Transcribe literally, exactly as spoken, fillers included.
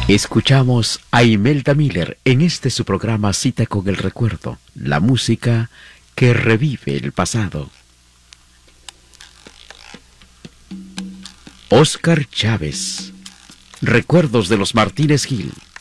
Escuchamos a Imelda Miller en este su programa Cita con el Recuerdo, la música que revive el pasado. Óscar Chávez, Recuerdos de los Martínez Gil.